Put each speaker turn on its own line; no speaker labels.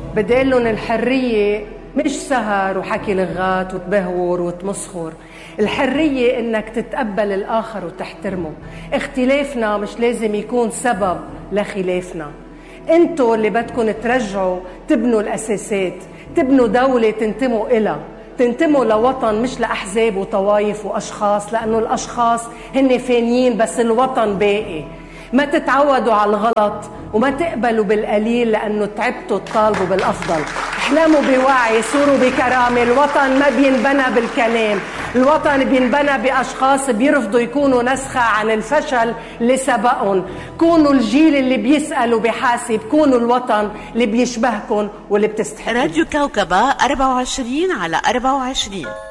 بدالن الحرية مش سهر وحكي لغات وتبهور وتمسخر. الحرية إنك تتقبل الآخر وتحترمه. اختلافنا مش لازم يكون سبب لخلافنا. انتوا اللي بدكن ترجعوا تبنوا الأساسات، تبنوا دولة تنتموا إلها، تنتموا لوطن مش لأحزاب وطوايف وأشخاص، لأنه الأشخاص هن فانيين بس الوطن باقي. ما تتعودوا على الغلط وما تقبلوا بالقليل، لأنه تعبتوا تطالبوا بالأفضل. احلموا بوعي، صوروا بكرامة. الوطن ما بينبنى بالكلام، الوطن بينبنى بأشخاص بيرفضوا يكونوا نسخة عن الفشل اللي سبقهم. كونوا الجيل اللي بيسأل وبيحاسب، كونوا الوطن اللي بيشبهكم واللي بتستحقوا.
راديو كوكبة 24/24.